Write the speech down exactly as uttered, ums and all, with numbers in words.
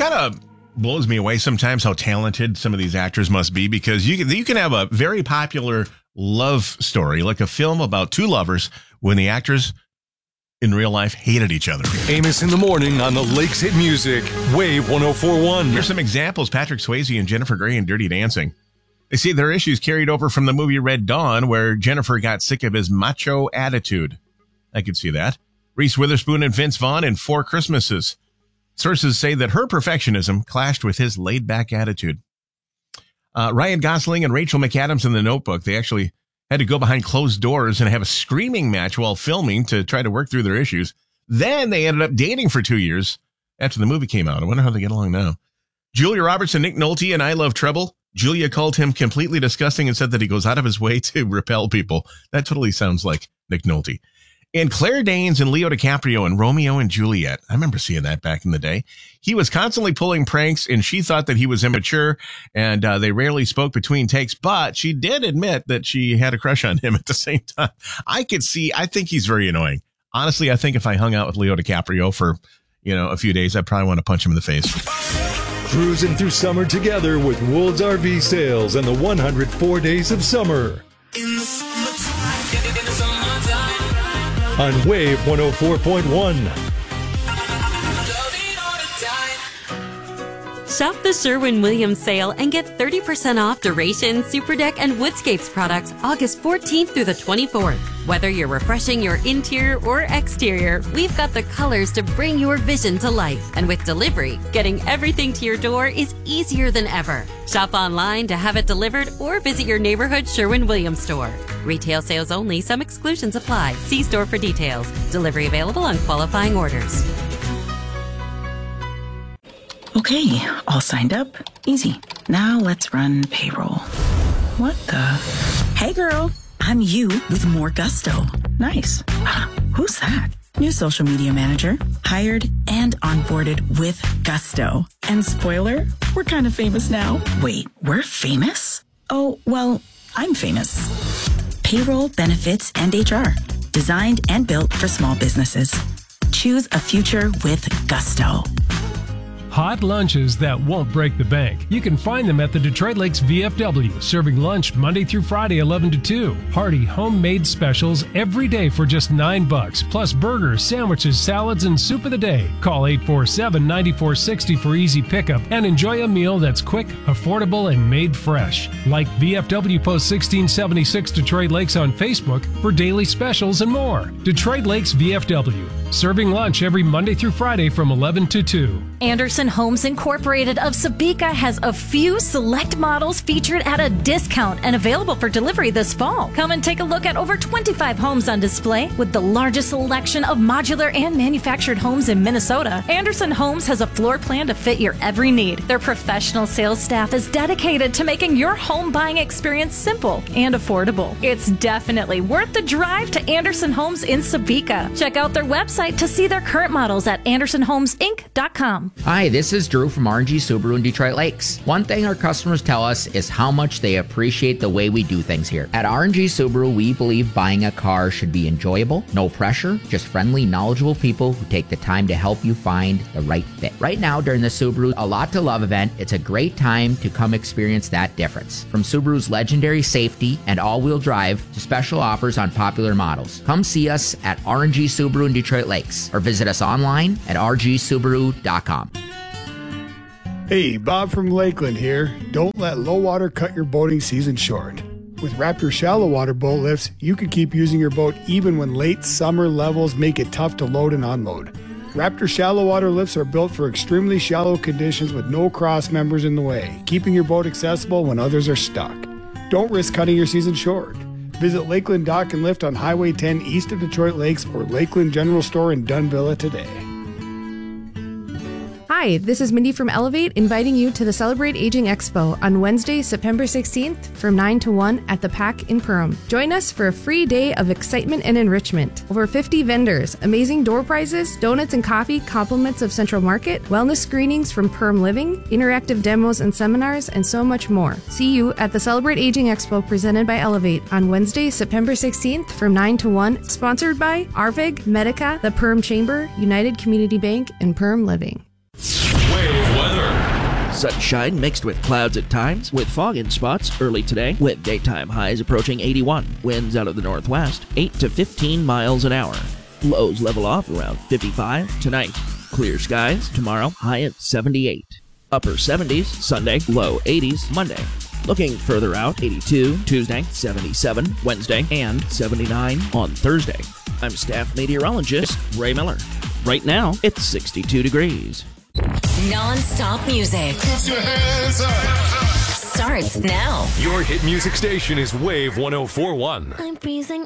kind of blows me away sometimes how talented some of these actors must be, because you can, you can have a very popular love story, like a film about two lovers, when the actors in real life hated each other. Amos in the morning on the Lakes Hit Music, Wave one oh four point one. Here's some examples. Patrick Swayze and Jennifer Grey in Dirty Dancing. They see their issues carried over from the movie Red Dawn, where Jennifer got sick of his macho attitude. I could see that. Reese Witherspoon and Vince Vaughn in Four Christmases. Sources say that her perfectionism clashed with his laid-back attitude. Uh, Ryan Gosling and Rachel McAdams in The Notebook. They actually had to go behind closed doors and have a screaming match while filming to try to work through their issues. Then they ended up dating for two years after the movie came out. I wonder how they get along now. Julia Roberts and Nick Nolte in I Love Trouble. Julia called him completely disgusting and said that he goes out of his way to repel people. That totally sounds like Nick Nolte. And Claire Danes and Leo DiCaprio in Romeo and Juliet. I remember seeing that back in the day. He was constantly pulling pranks, and she thought that he was immature, and uh, they rarely spoke between takes, but she did admit that she had a crush on him at the same time. I could see, I think he's very annoying. Honestly, I think if I hung out with Leo DiCaprio for, you know, a few days, I'd probably want to punch him in the face. Cruising through summer together with Woods R V Sales and the one hundred four Days of Summer. In the summertime, in the summertime. On Wave one oh four point one. Shop the Sherwin-Williams sale and get thirty percent off Duration, Super Deck, and Woodscapes products August fourteenth through the twenty-fourth. Whether you're refreshing your interior or exterior, we've got the colors to bring your vision to life. And with delivery, getting everything to your door is easier than ever. Shop online to have it delivered or visit your neighborhood Sherwin-Williams store. Retail sales only. Some exclusions apply. See store for details. Delivery available on qualifying orders. Okay, all signed up. Easy. Now let's run payroll. What the? Hey girl, I'm you with more gusto. Nice. Who's that? New social media manager. Hired and onboarded with gusto. And spoiler, we're kind of famous now. Wait, we're famous? Oh, well, I'm famous. Payroll, benefits, and H R. Designed and built for small businesses. Choose a future with gusto. Hot lunches that won't break the bank. You can find them at the Detroit Lakes V F W, serving lunch Monday through Friday, eleven to two. Hearty homemade specials every day for just nine bucks, plus burgers, sandwiches, salads, and soup of the day. Call eight four seven, nine four six zero for easy pickup and enjoy a meal that's quick, affordable, and made fresh. Like V F W Post sixteen seventy-six Detroit Lakes on Facebook for daily specials and more. Detroit Lakes V F W, serving lunch every Monday through Friday from eleven to two. Anderson Homes Incorporated of Sabika has a few select models featured at a discount and available for delivery this fall. Come and take a look at over twenty-five homes on display with the largest selection of modular and manufactured homes in Minnesota. Anderson Homes has a floor plan to fit your every need. Their professional sales staff is dedicated to making your home buying experience simple and affordable. It's definitely worth the drive to Anderson Homes in Sabika. Check out their website to see their current models at anderson homes inc dot com. Hi, this is Drew from R and G Subaru in Detroit Lakes. One thing our customers tell us is how much they appreciate the way we do things here. At R and G Subaru, we believe buying a car should be enjoyable, no pressure, just friendly, knowledgeable people who take the time to help you find the right fit. Right now, during the Subaru A Lot to Love event, it's a great time to come experience that difference. From Subaru's legendary safety and all-wheel drive to special offers on popular models. Come see us at R and G Subaru in Detroit Lakes or visit us online at r g subaru dot com. Hey, Bob from Lakeland here. Don't let low water cut your boating season short. With Raptor shallow water boat lifts, you can keep using your boat even when late summer levels make it tough to load and unload. Raptor shallow water lifts are built for extremely shallow conditions with no cross members in the way, keeping your boat accessible when others are stuck. Don't risk cutting your season short. Visit Lakeland Dock and Lift on Highway ten east of Detroit Lakes or Lakeland General Store in Dunvilla today. Hi, this is Mindy from Elevate, inviting you to the Celebrate Aging Expo on Wednesday, September sixteenth from nine to one at the P A C in Perham. Join us for a free day of excitement and enrichment. Over fifty vendors, amazing door prizes, donuts and coffee, compliments of Central Market, wellness screenings from Perham Living, interactive demos and seminars, and so much more. See you at the Celebrate Aging Expo presented by Elevate on Wednesday, September sixteenth from nine to one, sponsored by Arvig, Medica, the Perham Chamber, United Community Bank, and Perham Living. Wave weather. Sunshine mixed with clouds at times, with fog in spots early today, with daytime highs approaching eighty-one. Winds out of the northwest, eight to fifteen miles an hour. Lows level off around fifty-five tonight. Clear skies tomorrow, high at seventy-eight. Upper seventies Sunday, low eighties Monday. Looking further out, eighty-two Tuesday, seventy-seven Wednesday, and seventy-nine on Thursday. I'm staff meteorologist Ray Miller. Right now, it's sixty-two degrees. Non-stop music. Put your hands up. Starts now. Your hit music station is Wave one oh four point one. I'm freezing